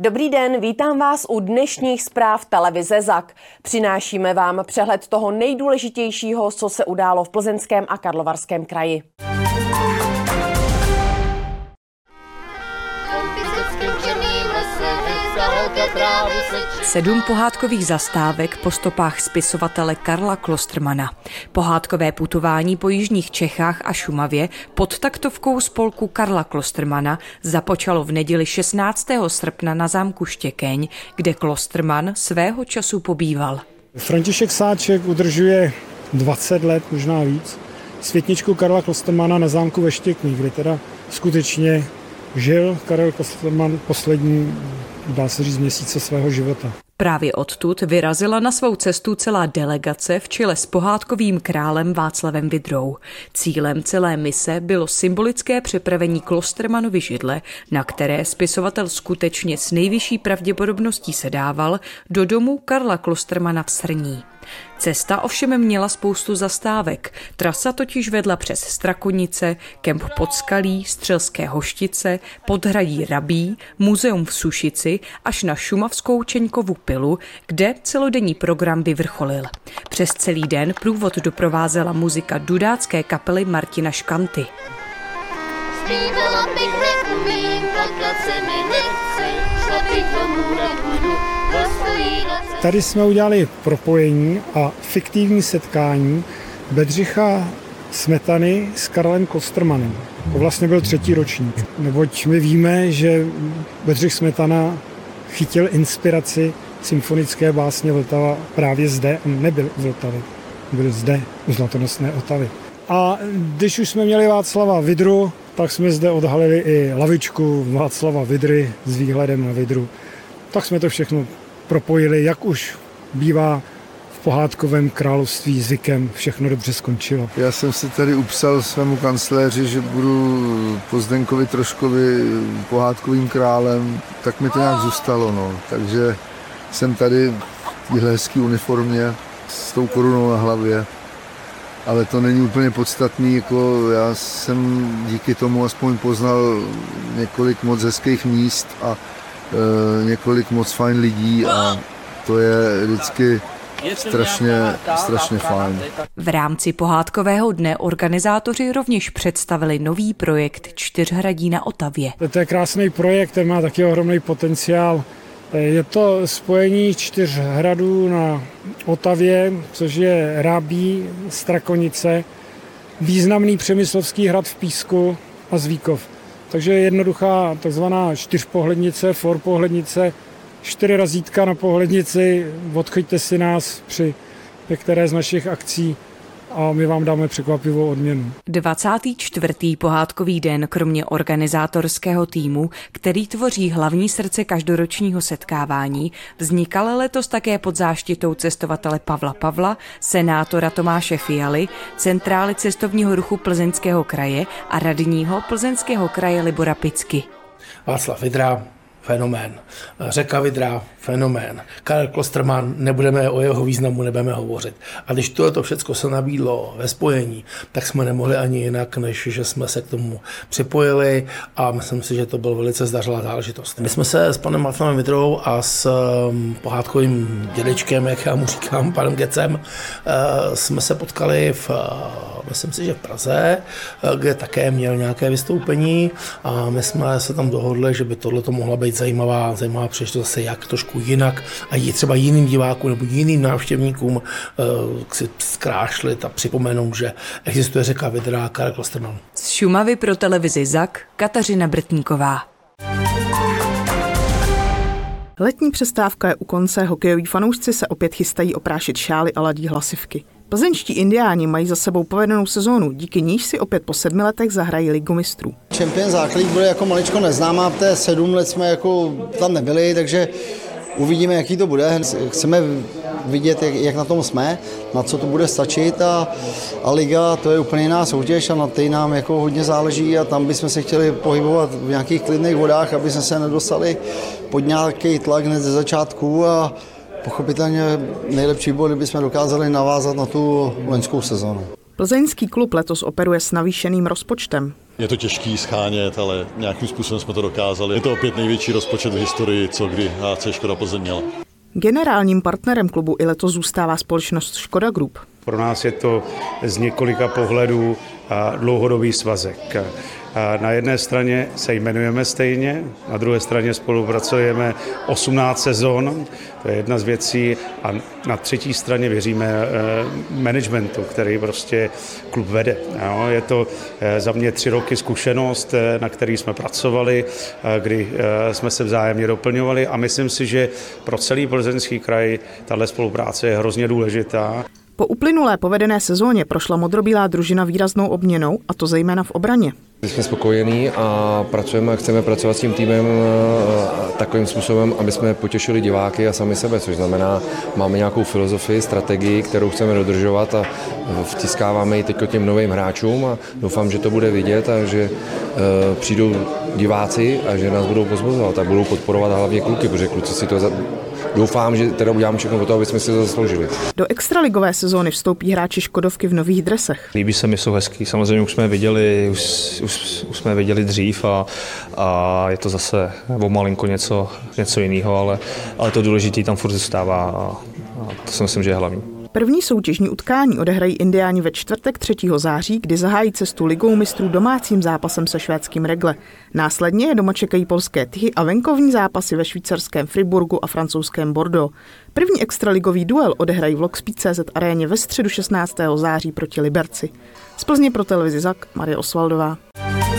Dobrý den, vítám vás u dnešních zpráv televize ZAK. Přinášíme vám přehled toho nejdůležitějšího, co se událo v Plzeňském a Karlovarském kraji. Sedm pohádkových zastávek po stopách spisovatele Karla Klostermanna. Pohádkové putování po jižních Čechách a Šumavě pod taktovkou spolku Karla Klostermanna započalo v neděli 16. srpna na zámku Štěkeň, kde Klostermann svého času pobýval. František Sáček udržuje 20 let, možná víc, světničku Karla Klostermanna na zámku ve Štěkni, kde teda skutečně žil Karel Klostermann poslední, dá se říct, měsíce svého života. Právě odtud vyrazila na svou cestu celá delegace v čele s pohádkovým králem Václavem Vydrou. Cílem celé mise bylo symbolické přepravení Klostermannovy židle, na které spisovatel skutečně s nejvyšší pravděpodobností sedával, do domu Karla Klostermanna v Srní. Cesta ovšem měla spoustu zastávek. Trasa totiž vedla přes Strakonice, kemp Podskalí, Střelské Hoštice, Podhradí Rabí, muzeum v Sušici až na šumavskou Čeňkovu pilu, kde celodenní program vyvrcholil. Přes celý den průvod doprovázela muzika dudácké kapely Martina Škanty. Zpívala bych neumím, plakat se mi nechce, šla bych domů nebudu, postojí na cestě. Tady jsme udělali propojení a fiktivní setkání Bedřicha Smetany s Karlem Klostermannem. To vlastně byl 3. ročník. Neboť my víme, že Bedřich Smetana chytil inspiraci symfonické básně Vltava právě zde. On nebyl v Vltavě, byl zde u Zlatonosné Otavy. A když už jsme měli Václava Vydru, tak jsme zde odhalili i lavičku Václava Vydry s výhledem na Vydru. Tak jsme to všechno propojili, jak už bývá v pohádkovém království zvykem, všechno dobře skončilo. Já jsem se tady upsal svému kancléři, že budu po Zdenkovi Troškovi pohádkovým králem, tak mi to nějak zůstalo. No. Takže jsem tady v téhle hezké uniformě s tou korunou na hlavě. Ale to není úplně podstatný, jako já jsem díky tomu aspoň poznal několik moc hezkých míst a několik moc fajn lidí a to je vždycky strašně fajn. V rámci pohádkového dne organizátoři rovněž představili nový projekt Čtyřhradí na Otavě. To je krásný projekt, ten má taky ohromný potenciál. Je to spojení 4 hradů na Otavě, což je Rábí, Strakonice, významný přemyslovský hrad v Písku a Zvíkov. Takže je jednoduchá takzvaná 4pohlednice, pohlednice, 4 razítka na pohlednici, odchoďte si nás při některé z našich akcí a my vám dáme překvapivou odměnu. 24. pohádkový den kromě organizátorského týmu, který tvoří hlavní srdce každoročního setkávání, vznikal letos také pod záštitou cestovatele Pavla Pavla, senátora Tomáše Fialy, centrály cestovního ruchu Plzeňského kraje a radního Plzeňského kraje Libora Picky. Václav Vydra, fenomén. Řeka Vydra, fenomén. Karel Klostermann, nebudeme o jeho významu nebudeme hovořit. A když tohleto všecko se nabídlo ve spojení, tak jsme nemohli ani jinak, než že jsme se k tomu připojili a myslím si, že to byl velice zdařilá záležitost. My jsme se s panem Václavem Vydrou a s pohádkovým dědečkem, jak já mu říkám, panem Gecem, jsme se potkali myslím si, že v Praze, kde také měl nějaké vystoupení a my jsme se tam dohodli, že by tohleto mohla být zajímavá příležitost zase jak trošku jinak a třeba jiným divákům nebo jiným návštěvníkům si zkrášlit a připomenout, že existuje řeka Vydra a Karel Klostermann. Z Šumavy pro televizi ZAK Kateřina Brtníková. Letní přestávka je u konce, hokejoví fanoušci se opět chystají oprášit šály a ladí hlasivky. Plzeňští indiáni mají za sebou povedenou sezónu, díky níž si opět po 7 letech zahrají Ligu mistrů. Champions League bude jako maličko neznámá, protože 7 let jsme jako tam nebyli, takže uvidíme, jaký to bude. Chceme vidět, jak na tom jsme, na co to bude stačit a Liga to je úplně jiná soutěž a na té nám jako hodně záleží a tam bychom se chtěli pohybovat v nějakých klidných vodách, aby jsme se nedostali pod nějaký tlak hned ze začátku a pochopitelně nejlepší bylo, kdybychom dokázali navázat na tu loňskou sezonu. Plzeňský klub letos operuje s navýšeným rozpočtem. Je to těžký schánět, ale nějakým způsobem jsme to dokázali. Je to opět největší rozpočet v historii, co kdy HC Škoda Plzeň měla. Generálním partnerem klubu i letos zůstává společnost Škoda Group. Pro nás je to z několika pohledů dlouhodobý svazek. Na jedné straně se jmenujeme stejně, na druhé straně spolupracujeme 18 sezon, to je jedna z věcí, a na třetí straně věříme managementu, který prostě klub vede. Je to za mě 3 roky zkušenost, na který jsme pracovali, kdy jsme se vzájemně doplňovali, a myslím si, že pro celý Plzeňský kraj tahle spolupráce je hrozně důležitá. Po uplynulé povedené sezóně prošla modrobílá družina výraznou obměnou, a to zejména v obraně. Jsme spokojení a chceme pracovat s tím týmem takovým způsobem, aby jsme potěšili diváky a sami sebe, což znamená, máme nějakou filozofii, strategii, kterou chceme dodržovat a vtiskáváme ji teď těm novým hráčům a doufám, že to bude vidět a že přijdou diváci a že nás budou pozbuzovat a budou podporovat hlavně kluky, protože kluci si to doufám, že teda uděláme všechno pro to, aby jsme si to zasloužili. Do extraligové sezóny vstoupí hráči Škodovky v nových dresech. Líbí se mi, jsou hezký. Samozřejmě už jsme viděli dřív a je to zase o malinko něco jiného, ale to důležité tam furt zůstává a to si myslím, že je hlavní. První soutěžní utkání odehrají Indiáni ve čtvrtek 3. září, kdy zahájí cestu Ligou mistrů domácím zápasem se švédským Regle. Následně je doma čekají polské Tychy a venkovní zápasy ve švýcarském Friburgu a francouzském Bordeaux. První extraligový duel odehrají v Lockspíc.cz aréně ve středu 16. září proti Liberci. Z Plzně pro televizi ZAK Marie Osvaldová.